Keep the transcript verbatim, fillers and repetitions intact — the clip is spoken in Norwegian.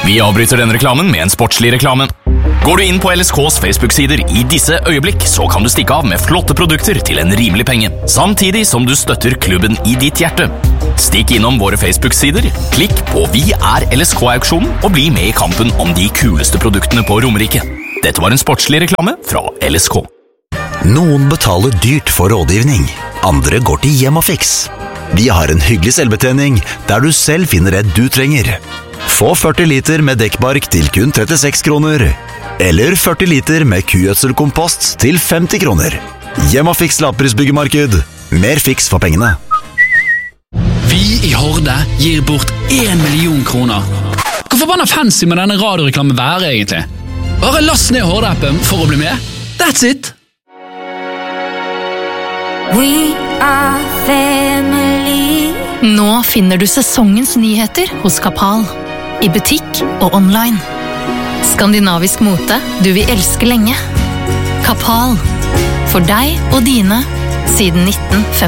Vi avbryter denne reklamen med en sportslig reklame. Går du inn på L S K's Facebook-sider i disse øyeblikk, så kan du stikke av med flotte produkter til en rimelig penge, samtidig som du støtter klubben i ditt hjerte. Stikk innom våre Facebook-sider, klikk på Vi er L S K-auksjonen og bli med i kampen om de kuleste produktene på Romerike. Dette var en sportslig reklame fra L S K. Noen betaler dyrt for rådgivning, andre går til Hjemmafix. Vi har en hyggelig selvbetjening der du selv finner det du trenger. Få førti liter med dekkbark til kun trettiseks kroner, eller førti liter med kugjødselkompost til femti kroner. Hjemmafix lavprisbyggemarked. Mer fiks for pengene. Vi i Horde gir bort en million kroner. Hvor forbanna fancy med denne radioreklamen være egentlig? Bare last ned Horde-appen for å bli med. That's it! We are family. Nå finner du sesongens nyheter hos Kapal. I butikk og online. Skandinavisk mote du vil elske lenge. Kapal. For deg og dine siden nitten femti.